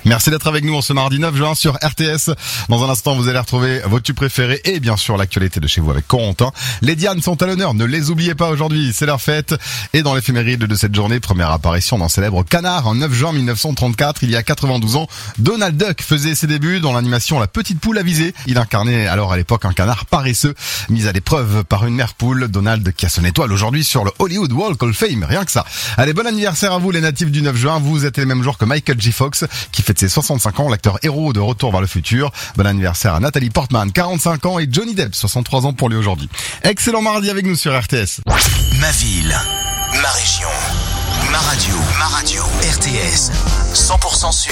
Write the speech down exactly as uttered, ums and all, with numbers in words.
Merci d'être avec nous en ce mardi neuf juin sur R T S. Dans un instant, vous allez retrouver vos tubes préférés et bien sûr l'actualité de chez vous avec Corentin. Les Dianes sont à l'honneur, ne les oubliez pas aujourd'hui, c'est leur fête. Et dans l'éphéméride de cette journée, première apparition d'un célèbre canard en neuf juin mille neuf cent trente-quatre, il y a quatre-vingt-douze ans. Donald Duck faisait ses débuts dans l'animation La Petite Poule Avisée. Il incarnait alors à l'époque un canard paresseux, mis à l'épreuve par une mère poule. Donald qui a son étoile aujourd'hui sur le Hollywood Walk of Fame, rien que ça. Allez, bon anniversaire à vous les natifs du neuf juin, vous êtes les mêmes jours que Michael J. Fox qui fête ses soixante-cinq ans, l'acteur héros de Retour vers le futur. Bon anniversaire à Nathalie Portman, quarante-cinq ans, et Johnny Depp, soixante-trois ans pour lui aujourd'hui. Excellent mardi avec nous sur R T S. Ma ville, ma région, ma radio, ma radio, R T S, cent pour cent sûr.